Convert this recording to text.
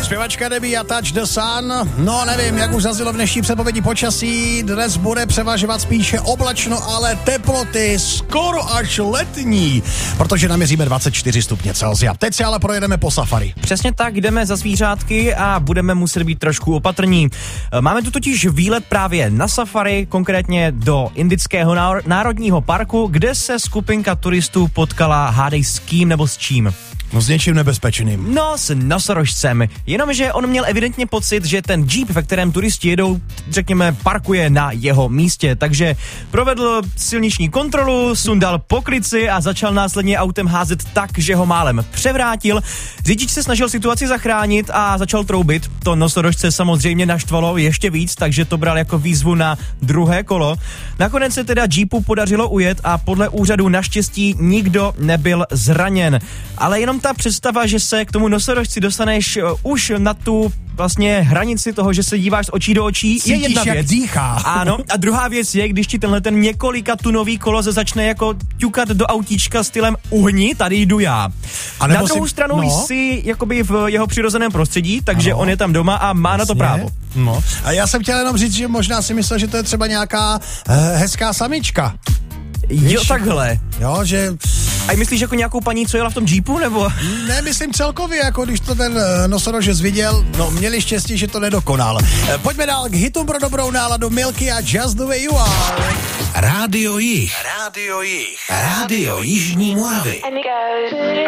Zpěvačka Debbie a Touch the Sun. No nevím, jak už zaznělo v dnešní předpovědi počasí, dnes bude převažovat spíše oblačno, ale teploty skoro až letní, protože naměříme 24 stupně Celsia. Teď si ale projedeme po safari. Přesně tak, jdeme za zvířátky a budeme muset být trošku opatrní. Máme tu totiž výlet právě na safari, konkrétně do Indického národního parku, kde se skupinka turistů potkala, hádej s kým nebo s čím. No s něčím nebezpečným. No, s nosorožcem. Jenomže on měl evidentně pocit, že ten jeep, ve kterém turisti jedou, řekněme, parkuje na jeho místě. Takže provedl silniční kontrolu, sundal poklici a začal následně autem házet tak, že ho málem převrátil. Řidič se snažil situaci zachránit a začal troubit. To nosorožce samozřejmě naštvalo ještě víc, takže to bral jako výzvu na druhé kolo. Nakonec se teda jeepu podařilo ujet a podle úřadu naštěstí nikdo nebyl zraněn. Ale jenom ta představa, že se k tomu nosorožci dostaneš už na tu vlastně hranici toho, že se díváš z očí do očí, cítíš, je jedna věc. Jak dýchá. Ano, a druhá věc je, když ti tenhle ten několika tunový koloze začne jako ťukat do autíčka stylem uhni, tady jdu já. A na druhou stranu jsi jakoby v jeho přirozeném prostředí, takže on je tam doma a má na to právo. No. A já jsem chtěl jenom říct, že možná si myslel, že to je třeba nějaká hezká samička. Víš? Jo, takhle. Jo, že... A myslíš jako nějakou paní, co jela v tom jeepu, nebo? Ne, myslím celkově, jako když to ten nosorožec viděl, no měli štěstí, že to nedokonal. Pojďme dál k hitům pro dobrou náladu, Milky a Just the Way You Are. Rádio Jih. Rádio Jižní Moravy.